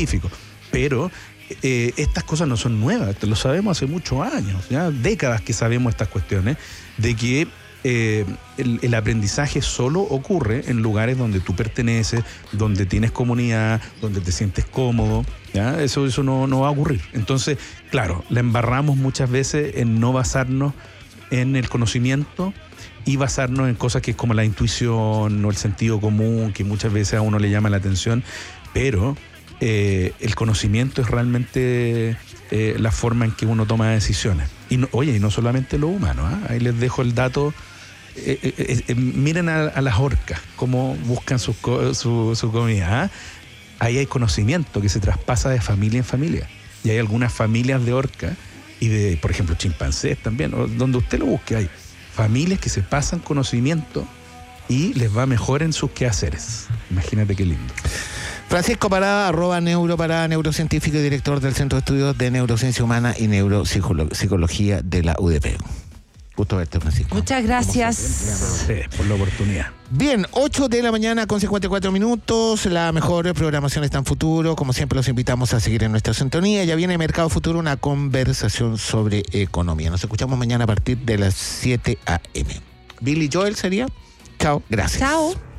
científico. Pero estas cosas no son nuevas, lo sabemos hace muchos años, ya décadas que sabemos estas cuestiones, de que el aprendizaje solo ocurre en lugares donde tú perteneces, donde tienes comunidad, donde te sientes cómodo, ¿ya? Eso no va a ocurrir. Entonces, claro, la embarramos muchas veces en no basarnos en el conocimiento y basarnos en cosas que es como la intuición o el sentido común, que muchas veces a uno le llama la atención, pero el conocimiento es realmente la forma en que uno toma decisiones. Y no solamente lo humano, ¿eh? Ahí les dejo el dato. Miren a las orcas, cómo buscan su comida, ¿eh? Ahí hay conocimiento que se traspasa de familia en familia. Y hay algunas familias de orcas y de, por ejemplo, chimpancés también, donde usted lo busque, hay familias que se pasan conocimiento y les va mejor en sus quehaceres. Imagínate qué lindo. Francisco Parada, @neuroparada, neurocientífico y director del Centro de Estudios de Neurociencia Humana y Neuropsicología de la UDP. Gusto verte, Francisco. Muchas gracias. Sí, por la oportunidad. Bien, 8 de la mañana con 54 minutos. La mejor programación está en Futuro. Como siempre, los invitamos a seguir en nuestra sintonía. Ya viene Mercado Futuro, una conversación sobre economía. Nos escuchamos mañana a partir de las 7 a.m. Billy Joel sería. Chao, gracias. Chao.